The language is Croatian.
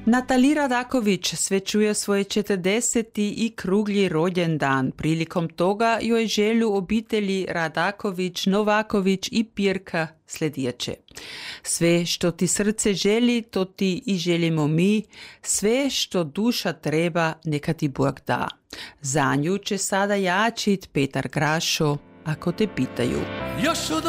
Natalija Radaković svećuje svoj 40. i krugli rođendan. Prilikom toga joj želju obitelji Radaković, Novaković i Pirka sledijeće. Sve što ti srce želi, to ti i želimo mi. Sve što duša treba, neka ti Bog da. Za nju će sada jačit Petar Grašo, ako te pitaju.